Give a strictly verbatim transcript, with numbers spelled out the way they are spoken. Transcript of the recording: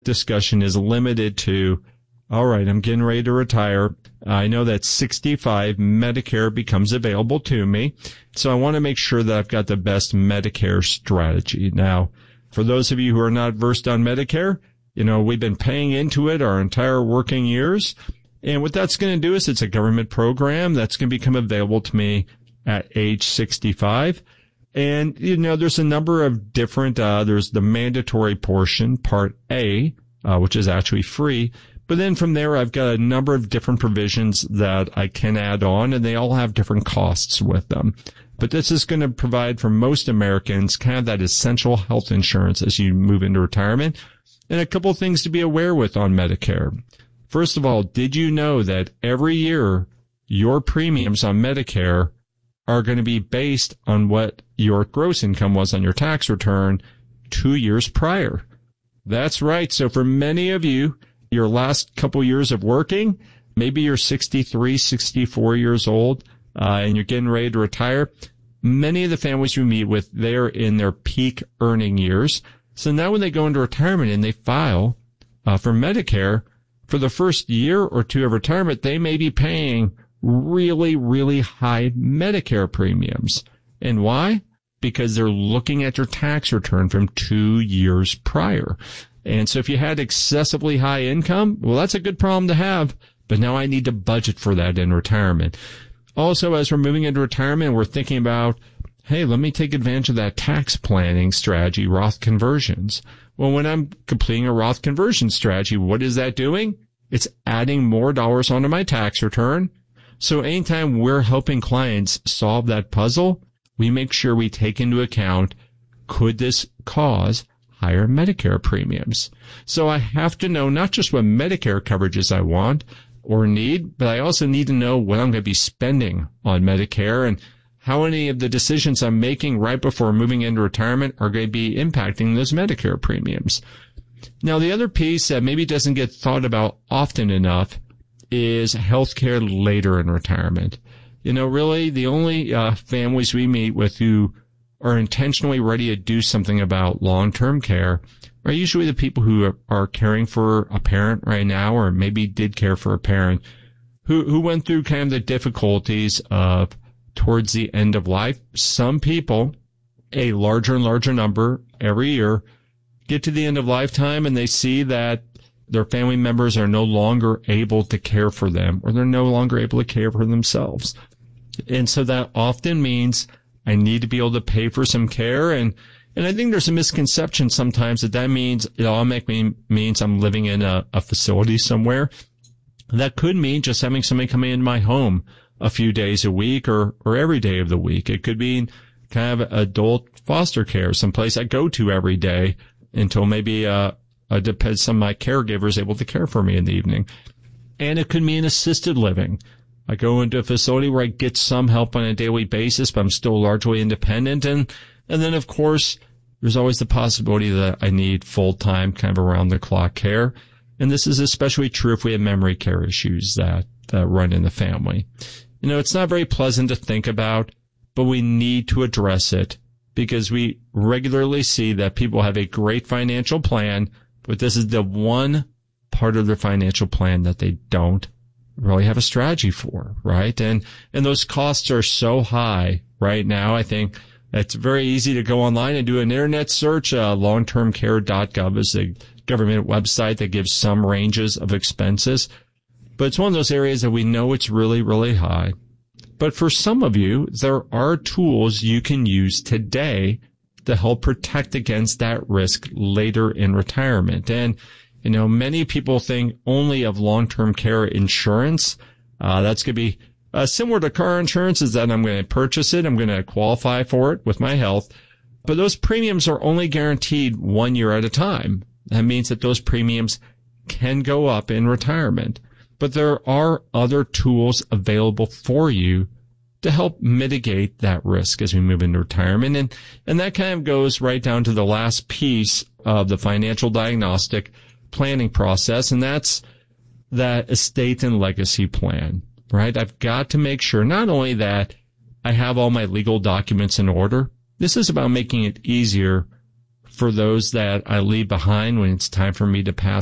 discussion is limited to, all right, I'm getting ready to retire. I know that sixty-five Medicare becomes available to me. So I want to make sure that I've got the best Medicare strategy. Now, for those of you who are not versed on Medicare, you know, we've been paying into it our entire working years. And what that's going to do is it's a government program that's going to become available to me at age sixty-five. And, you know, there's a number of different, uh, there's the mandatory portion, Part A, uh, which is actually free. But then from there, I've got a number of different provisions that I can add on, and they all have different costs with them. But this is going to provide for most Americans kind of that essential health insurance as you move into retirement. And a couple of things to be aware with on Medicare. First of all, did you know that every year your premiums on Medicare are going to be based on what your gross income was on your tax return two years prior? That's right. So for many of you, your last couple years of working, maybe you're sixty-three, sixty-four years old, uh, and you're getting ready to retire. Many of the families we meet with, they're in their peak earning years. So now when they go into retirement and they file uh, for Medicare, for the first year or two of retirement, they may be paying really, really high Medicare premiums. And why? Because they're looking at your tax return from two years prior. And so if you had excessively high income, well, that's a good problem to have. But now I need to budget for that in retirement. Also, as we're moving into retirement, we're thinking about, hey, let me take advantage of that tax planning strategy, Roth conversions. Well, when I'm completing a Roth conversion strategy, what is that doing? It's adding more dollars onto my tax return. So anytime we're helping clients solve that puzzle, we make sure we take into account, could this cause higher Medicare premiums? So I have to know not just what Medicare coverages I want or need, but I also need to know what I'm going to be spending on Medicare and how many of the decisions I'm making right before moving into retirement are going to be impacting those Medicare premiums. Now, the other piece that maybe doesn't get thought about often enough is healthcare later in retirement. You know, really, the only uh, families we meet with who are intentionally ready to do something about long-term care are usually the people who are, are caring for a parent right now, or maybe did care for a parent who, who went through kind of the difficulties of towards the end of life. Some people, a larger and larger number every year, get to the end of lifetime and they see that their family members are no longer able to care for them, or they're no longer able to care for themselves. And so that often means I need to be able to pay for some care. And, and I think there's a misconception sometimes that that means it automatically means I'm living in a, a facility somewhere. That could mean just having somebody come into my home a few days a week or, or every day of the week. It could be kind of adult foster care, someplace I go to every day until maybe, uh, uh depends on my caregiver is able to care for me in the evening. And it could mean assisted living. I go into a facility where I get some help on a daily basis, but I'm still largely independent. And, and then, of course, there's always the possibility that I need full-time, kind of around-the-clock care. And this is especially true if we have memory care issues that, that run in the family. You know, it's not very pleasant to think about, but we need to address it because we regularly see that people have a great financial plan, but this is the one part of their financial plan that they don't really have a strategy for, right? And, and those costs are so high right now. I think it's very easy to go online and do an internet search. Uh, long term care dot gov is a government website that gives some ranges of expenses, but it's one of those areas that we know it's really, really high. But for some of you, there are tools you can use today to help protect against that risk later in retirement. And you know, many people think only of long-term care insurance. Uh, that's going to be uh, similar to car insurance, is that I'm going to purchase it. I'm going to qualify for it with my health. But those premiums are only guaranteed one year at a time. That means that those premiums can go up in retirement. But there are other tools available for you to help mitigate that risk as we move into retirement. And, and that kind of goes right down to the last piece of the financial diagnostic planning process, and that's that estate and legacy plan, right? I've got to make sure not only that I have all my legal documents in order. This is about making it easier for those that I leave behind when it's time for me to pass